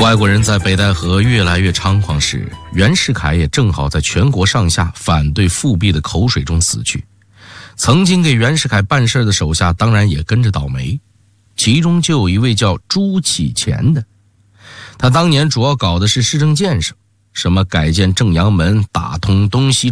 外国人在北戴河越来越猖狂时，袁世凯也正好在全国上下反对复辟的口水中死去。曾经给袁世凯办事的手下当然也跟着倒霉，其中就有一位叫朱启潜的。他当年主要搞的是市政建设，什么改建正阳门，打通东西